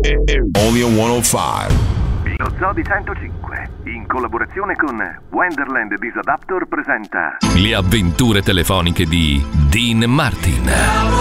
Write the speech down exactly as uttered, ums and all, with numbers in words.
Only on centocinque. Lo Zoo di centocinque, in collaborazione con Wonderland Disadaptor, presenta Le avventure telefoniche di Dean Martin.